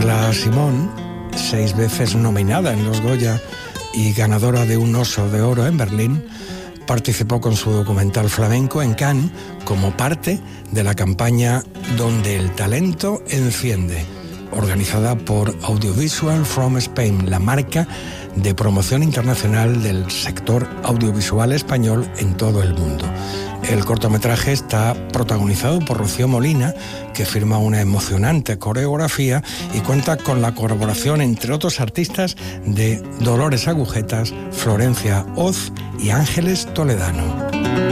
Carla Simón, 6 veces nominada en los Goya y ganadora de un Oso de Oro en Berlín, participó con su documental flamenco en Cannes como parte de la campaña Donde el talento enciende, organizada por Audiovisual from Spain, la marca de promoción internacional del sector audiovisual español en todo el mundo. El cortometraje está protagonizado por Rocío Molina, que firma una emocionante coreografía y cuenta con la colaboración, entre otros artistas, de Dolores Agujetas, Florencia Oz y Ángeles Toledano.